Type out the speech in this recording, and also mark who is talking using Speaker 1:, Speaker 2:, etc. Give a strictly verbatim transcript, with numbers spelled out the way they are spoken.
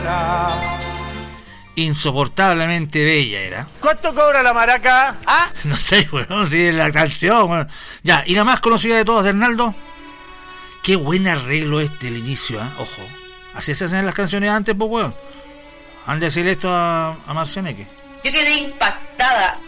Speaker 1: Insoportablemente bella era.
Speaker 2: ¿Cuánto cobra la maraca?
Speaker 1: ¿Ah? No sé, weón, si es la canción, weón. Ya, y la más conocida de todas de Hernaldo. Qué buen arreglo este, el inicio, ¿eh? Ojo. Así se hacen las canciones antes, pues, weón. Han de decirle esto a, a Marcianeque.
Speaker 3: Yo quedé impactada